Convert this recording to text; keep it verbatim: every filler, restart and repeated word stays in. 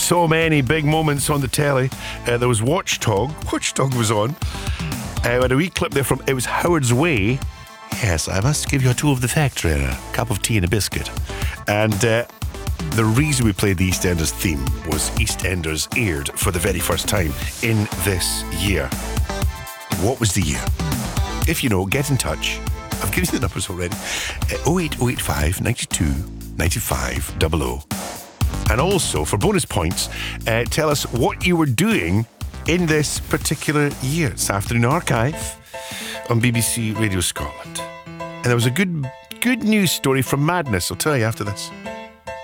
So many big moments on the telly. Uh, there was Watchdog. Watchdog was on. Uh, I had a wee clip there from, it was Howard's Way. Yes, I must give you a tour of the factory and a cup of tea and a biscuit. And uh, the reason we played the EastEnders theme was EastEnders aired for the very first time in this year. What was the year? If you know, get in touch. I've given you the numbers already. Uh, oh eight oh eight five, nine two, nine five double oh. And also, for bonus points, uh, tell us what you were doing in this particular year. It's Afternoon Archive on B B C Radio Scotland. And there was a good, good news story from Madness. I'll tell you after this.